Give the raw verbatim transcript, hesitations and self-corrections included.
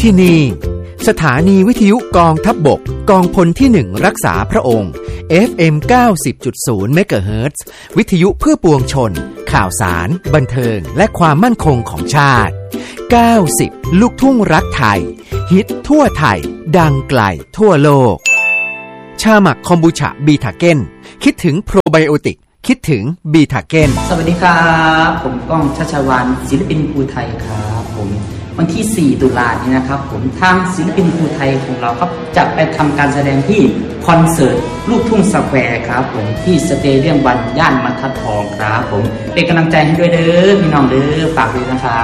ที่นี่สถานีวิทยุกองทัพบกกองพลที่หนึ่งรักษาพระองค์ เอฟ เอ็ม เก้าสิบจุดศูนย์ เมกะเฮิรตซ์ วิทยุเพื่อปวงชนข่าวสารบันเทิงและความมั่นคงของชาติเก้าสิบลูกทุ่งรักไทยฮิตทั่วไทยดังไกลทั่วโลกชาหมักคอมบูชาบีทาเก้นคิดถึงโปรไบโอติกคิดถึงบีทาเก้นสวัสดีครับผมก้องชัชวาลศิลปินภูไทยครับผมวันที่สี่ตุลาคมนี้นะครับผมทางศิลปินภูไทยของเราครับจะไปทำการแสดงที่คอนเสิร์ตลูกทุ่งสแควร์ครับผมที่สเตเดียมวันย่านบรรทัดทองครับผมเป็นกำลังใจให้ด้วยเด้อพี่น้องเด้อฝากด้วยนะครับ